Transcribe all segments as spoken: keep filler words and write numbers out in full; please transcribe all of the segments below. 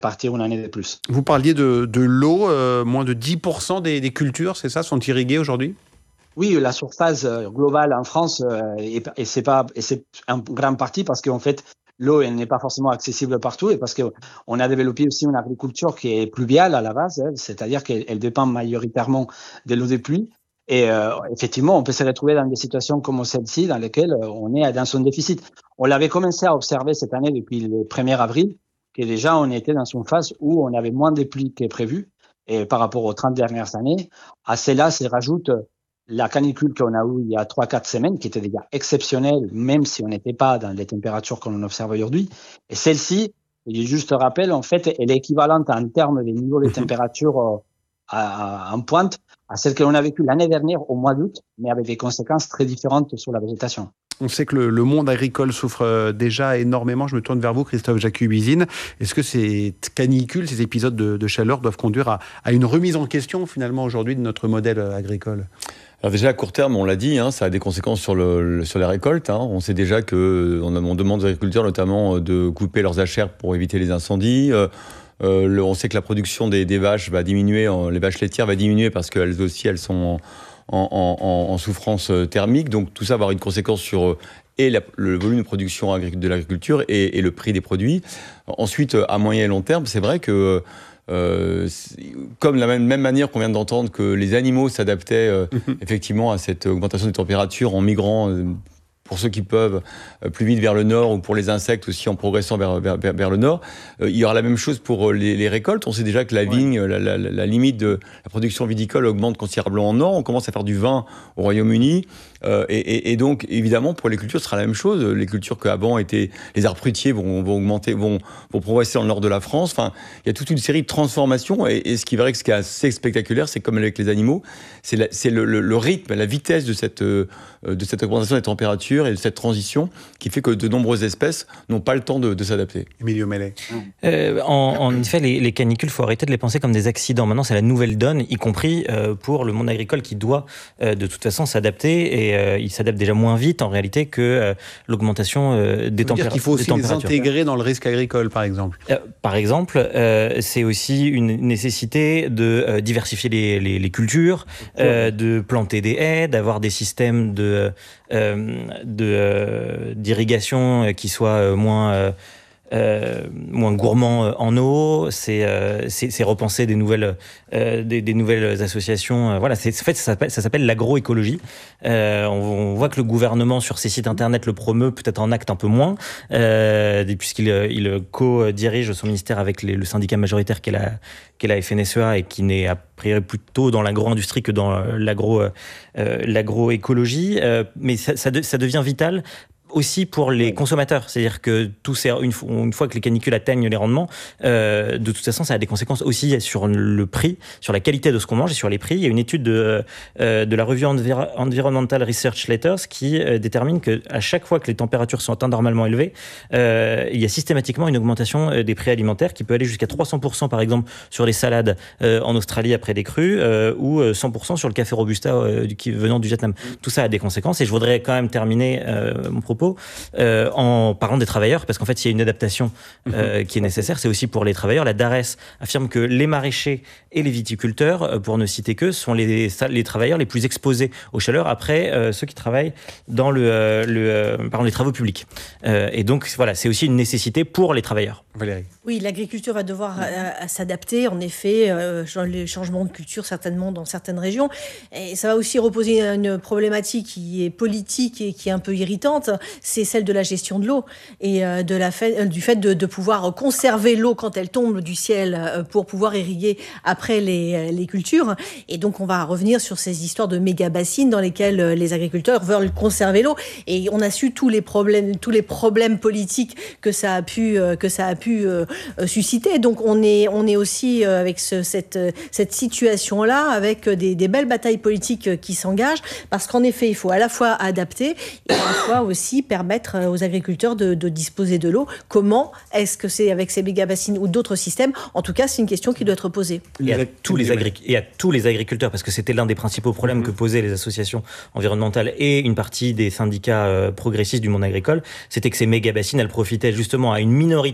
partir une année de plus. Vous parliez de, de l'eau, euh, moins de dix pour cent des, des cultures, c'est ça, sont irriguées aujourd'hui ? Oui, la surface globale en France, euh, et, et c'est pas, et c'est en grande partie parce qu'en fait, l'eau, elle n'est pas forcément accessible partout et parce que on a développé aussi une agriculture qui est pluviale à la base, hein, c'est-à-dire qu'elle elle dépend majoritairement de l'eau des pluies. Et euh, effectivement, on peut se retrouver dans des situations comme celle-ci, dans lesquelles on est dans son déficit. On l'avait commencé à observer cette année depuis le premier avril, que déjà on était dans une phase où on avait moins de pluie que prévu, et par rapport aux trente dernières années. À cela se rajoute la canicule qu'on a eue il y a trois quatre semaines, qui était déjà exceptionnelle, même si on n'était pas dans les températures qu'on observe aujourd'hui. Et celle-ci, juste rappel, en fait, elle est équivalente en termes des niveaux de température euh, à, à, en pointe à celle que l'on a vécue l'année dernière au mois d'août, mais avec des conséquences très différentes sur la végétation. On sait que le, le monde agricole souffre déjà énormément. Je me tourne vers vous, Christophe Jacubizine. Est-ce que ces canicules, ces épisodes de, de chaleur doivent conduire à, à une remise en question, finalement, aujourd'hui, de notre modèle agricole ? Alors déjà, à court terme, on l'a dit, hein, ça a des conséquences sur, le, sur les récoltes. Hein. On sait déjà qu'on on demande aux agriculteurs notamment de couper leurs jachères pour éviter les incendies. Euh, euh, le, on sait que la production des, des vaches va diminuer, les vaches laitières va diminuer parce qu'elles aussi, elles sont en, en, en, en souffrance thermique. Donc tout ça va avoir une conséquence sur et la, le volume de production de l'agriculture et, et le prix des produits. Ensuite, à moyen et long terme, c'est vrai que Euh, comme de la même, même manière qu'on vient d'entendre que les animaux s'adaptaient euh, mmh. effectivement à cette augmentation des températures en migrant euh, pour ceux qui peuvent euh, plus vite vers le nord, ou pour les insectes aussi en progressant vers, vers, vers, vers le nord. Euh, il y aura la même chose pour les, les récoltes. On sait déjà que la vigne, ouais. la, la, la limite de la production viticole augmente considérablement en nord. On commence à faire du vin au Royaume-Uni. Euh, et, et, et donc, évidemment, pour les cultures, ce sera la même chose. Les cultures qu'avant étaient... Les arbres fruitiers vont, vont augmenter, vont, vont progresser dans le nord de la France. Enfin, il y a toute une série de transformations. Et, et ce qui est vrai que ce qui est assez spectaculaire, c'est comme avec les animaux, c'est, la, c'est le, le, le rythme, la vitesse de cette, euh, de cette augmentation des températures et de cette transition qui fait que de nombreuses espèces n'ont pas le temps de, de s'adapter. Emilio Mellet. Euh, en, en effet, les, les canicules, il faut arrêter de les penser comme des accidents. Maintenant, c'est la nouvelle donne, y compris euh, pour le monde agricole qui doit euh, de toute façon s'adapter. Et euh, il s'adapte déjà moins vite en réalité que euh, l'augmentation euh, des, tempéra- qu'il faut aussi des températures. les intégrer dans le risque agricole, par exemple. Euh, par exemple, euh, c'est aussi une nécessité de euh, diversifier les, les, les cultures, euh, de planter des haies, d'avoir des systèmes de, euh, de, euh, d'irrigation qui soient moins... Euh, Euh, moins gourmand en eau, c'est, euh, c'est, c'est repenser des nouvelles, euh, des, des nouvelles associations. Euh, voilà, c'est, en fait, ça s'appelle, ça s'appelle l'agroécologie. Euh, on, on voit que le gouvernement sur ses sites internet le promeut, peut-être en acte un peu moins, euh, puisqu'il il co-dirige son ministère avec les, le syndicat majoritaire qu'est la, qu'est la F N S E A et qui n'est a priori plutôt dans l'agro-industrie que dans l'agro, euh, l'agroécologie. Euh, mais ça, ça, de, ça devient vital aussi pour les consommateurs, c'est-à-dire que tout ces, une, une fois que les canicules atteignent les rendements, euh, de toute façon, ça a des conséquences aussi sur le prix, sur la qualité de ce qu'on mange et sur les prix. Il y a une étude de, euh, de la revue Envir- Environmental Research Letters qui euh, détermine qu'à chaque fois que les températures sont anormalement élevées, euh, il y a systématiquement une augmentation des prix alimentaires qui peut aller jusqu'à trois cents pour cent par exemple sur les salades euh, en Australie après des crues euh, ou cent pour cent sur le café Robusta euh, qui, venant du Vietnam. Tout ça a des conséquences et je voudrais quand même terminer euh, mon propos Euh, en parlant des travailleurs, parce qu'en fait, il y a une adaptation euh, qui est nécessaire, c'est aussi pour les travailleurs. La DARES affirme que les maraîchers et les viticulteurs, pour ne citer qu'eux, sont les, les travailleurs les plus exposés aux chaleurs après euh, ceux qui travaillent dans le, euh, le, euh, pardon, les travaux publics. Euh, et donc, voilà, c'est aussi une nécessité pour les travailleurs. Valérie. Oui, l'agriculture va devoir à, à s'adapter, en effet, euh, les changements de culture certainement dans certaines régions. Et ça va aussi reposer une problématique qui est politique et qui est un peu irritante, c'est celle de la gestion de l'eau et euh, de la fait, euh, du fait de, de pouvoir conserver l'eau quand elle tombe du ciel euh, pour pouvoir irriguer après les, les cultures. Et donc on va revenir sur ces histoires de méga-bassines dans lesquelles euh, les agriculteurs veulent conserver l'eau. Et on a su tous les problèmes, tous les problèmes politiques que ça a pu, euh, que ça a pu euh, susciter. Donc on est, on est aussi euh, avec ce, cette, cette situation-là, avec des, des belles batailles politiques qui s'engagent, parce qu'en effet, il faut à la fois adapter et à la fois aussi permettre aux agriculteurs de, de disposer de l'eau. Comment est-ce que c'est avec ces méga-bassines ou d'autres systèmes ? En tout cas, c'est une question qui doit être posée. Et à tous les, agric- et à tous les agriculteurs, parce que c'était l'un des principaux problèmes mmh. que posaient les associations environnementales et une partie des syndicats euh, progressistes du monde agricole, c'était que ces méga-bassines, elles profitaient justement à une minorité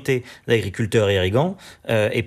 d'agriculteurs irrigants, euh, et